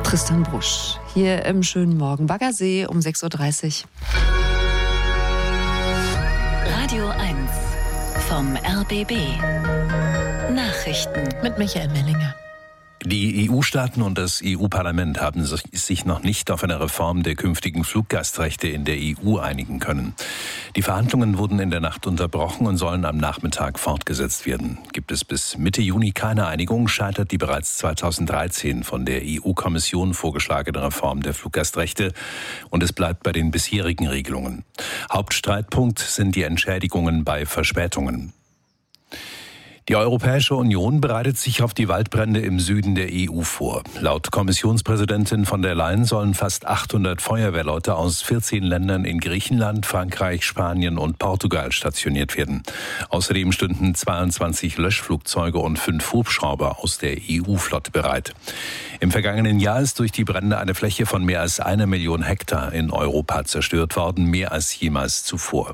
Tristan Brusch hier im schönen Morgen Baggersee um 6.30 Uhr. Radio 1 vom RBB. Nachrichten mit Michael Mellinger. Die EU-Staaten und das EU-Parlament haben sich noch nicht auf eine Reform der künftigen Fluggastrechte in der EU einigen können. Die Verhandlungen wurden in der Nacht unterbrochen und sollen am Nachmittag fortgesetzt werden. Gibt es bis Mitte Juni keine Einigung, scheitert die bereits 2013 von der EU-Kommission vorgeschlagene Reform der Fluggastrechte und es bleibt bei den bisherigen Regelungen. Hauptstreitpunkt sind die Entschädigungen bei Verspätungen. Die Europäische Union bereitet sich auf die Waldbrände im Süden der EU vor. Laut Kommissionspräsidentin von der Leyen sollen fast 800 Feuerwehrleute aus 14 Ländern in Griechenland, Frankreich, Spanien und Portugal stationiert werden. Außerdem stünden 22 Löschflugzeuge und 5 Hubschrauber aus der EU-Flotte bereit. Im vergangenen Jahr ist durch die Brände eine Fläche von mehr als 1 Million Hektar in Europa zerstört worden, mehr als jemals zuvor.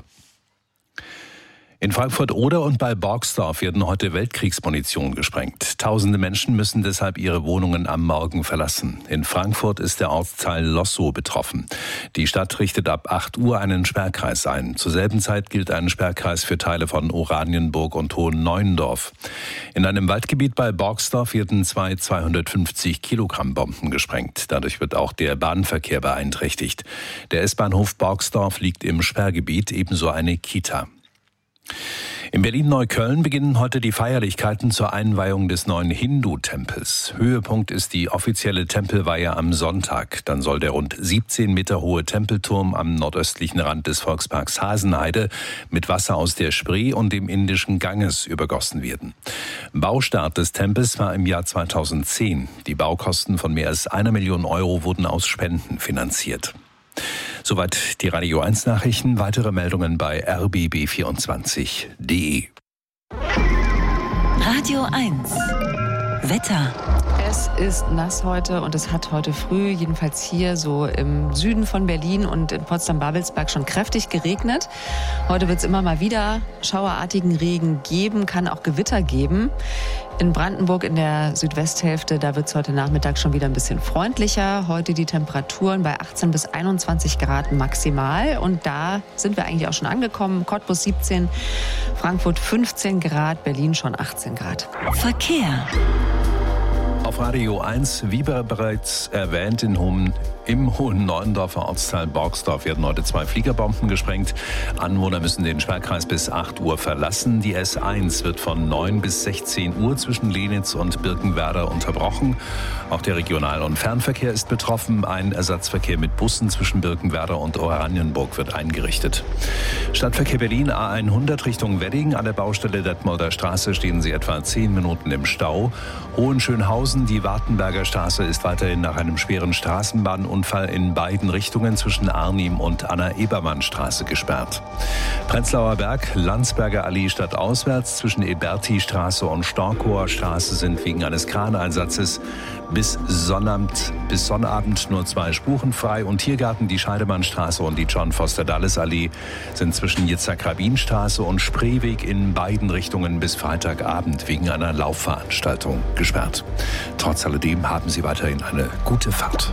In Frankfurt-Oder und bei Borgsdorf werden heute Weltkriegsmunition gesprengt. Tausende Menschen müssen deshalb ihre Wohnungen am Morgen verlassen. In Frankfurt ist der Ortsteil Lossow betroffen. Die Stadt richtet ab 8 Uhr einen Sperrkreis ein. Zur selben Zeit gilt ein Sperrkreis für Teile von Oranienburg und Hohen-Neuendorf. In einem Waldgebiet bei Borgsdorf werden 250 Kilogramm Bomben gesprengt. Dadurch wird auch der Bahnverkehr beeinträchtigt. Der S-Bahnhof Borgsdorf liegt im Sperrgebiet, ebenso eine Kita. In Berlin-Neukölln beginnen heute die Feierlichkeiten zur Einweihung des neuen Hindu-Tempels. Höhepunkt ist die offizielle Tempelweihe am Sonntag. Dann soll der rund 17 Meter hohe Tempelturm am nordöstlichen Rand des Volksparks Hasenheide mit Wasser aus der Spree und dem Indischen Ganges übergossen werden. Baustart des Tempels war im Jahr 2010. Die Baukosten von mehr als 1 Million Euro wurden aus Spenden finanziert. Soweit die Radio 1 Nachrichten. Weitere Meldungen bei rbb24.de. Radio 1 Wetter. Es ist nass heute und es hat heute früh, jedenfalls hier so im Süden von Berlin und in Potsdam-Babelsberg schon kräftig geregnet. Heute wird es immer mal wieder schauerartigen Regen geben, kann auch Gewitter geben. In Brandenburg in der Südwesthälfte, da wird es heute Nachmittag schon wieder ein bisschen freundlicher. Heute die Temperaturen bei 18 bis 21 Grad maximal. Und da sind wir eigentlich auch schon angekommen. Cottbus 17, Frankfurt 15 Grad, Berlin schon 18 Grad. Verkehr. Auf Radio 1, wie bereits erwähnt, im Hohen-Neuendorfer Ortsteil Borgsdorf werden heute 2 Fliegerbomben gesprengt. Anwohner müssen den Sperrkreis bis 8 Uhr verlassen. Die S1 wird von 9 bis 16 Uhr zwischen Lenitz und Birkenwerder unterbrochen. Auch der Regional- und Fernverkehr ist betroffen. Ein Ersatzverkehr mit Bussen zwischen Birkenwerder und Oranienburg wird eingerichtet. Stadtverkehr Berlin A100 Richtung Wedding. An der Baustelle Detmolder Straße stehen Sie etwa 10 Minuten im Stau. Hohenschönhausen, die Wartenberger Straße ist weiterhin nach einem schweren Straßenbahnunfall in beiden Richtungen zwischen Arnim und Anna-Ebermann-Straße gesperrt. Prenzlauer Berg, Landsberger Allee stadtauswärts zwischen Eberti-Straße und Storkower Straße sind wegen eines Kraneinsatzes bis Sonnabend nur 2 Spuren frei. Und Tiergarten, die Scheidemannstraße und die John-Foster-Dulles-Allee sind zwischen Yitzhak-Rabin-Straße und Spreeweg in beiden Richtungen bis Freitagabend wegen einer Laufveranstaltung gesperrt. Trotz alledem haben Sie weiterhin eine gute Fahrt.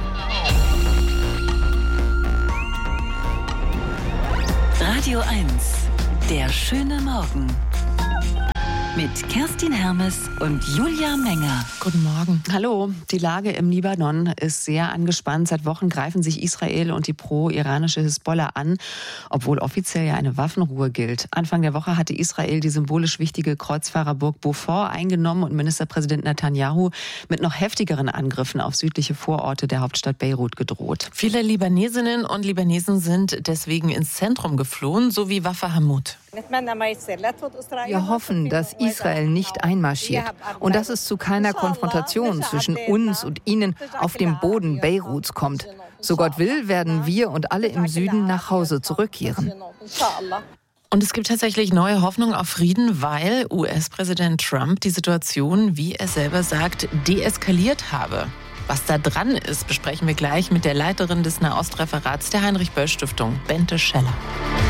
Radio 1, der schöne Morgen. Mit Kerstin Hermes und Julia Menger. Guten Morgen. Hallo. Die Lage im Libanon ist sehr angespannt. Seit Wochen greifen sich Israel und die pro-iranische Hisbollah an, obwohl offiziell ja eine Waffenruhe gilt. Anfang der Woche hatte Israel die symbolisch wichtige Kreuzfahrerburg Beaufort eingenommen und Ministerpräsident Netanyahu mit noch heftigeren Angriffen auf südliche Vororte der Hauptstadt Beirut gedroht. Viele Libanesinnen und Libanesen sind deswegen ins Zentrum geflohen, so wie Wafa Hamoud. Wir hoffen, dass Israel nicht einmarschiert und dass es zu keiner Konfrontation zwischen uns und ihnen auf dem Boden Beiruts kommt. So Gott will, werden wir und alle im Süden nach Hause zurückkehren. Und es gibt tatsächlich neue Hoffnung auf Frieden, weil US-Präsident Trump die Situation, wie er selber sagt, deeskaliert habe. Was da dran ist, besprechen wir gleich mit der Leiterin des Nahost-Referats der Heinrich-Böll-Stiftung, Bente Scheller.